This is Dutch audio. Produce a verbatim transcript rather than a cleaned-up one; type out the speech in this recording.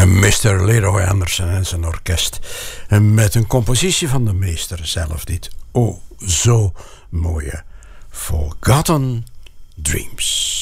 mister Leroy Anderson en zijn orkest. Met een compositie van de meester zelf. Dit, oh, zo mooie Forgotten Dreams.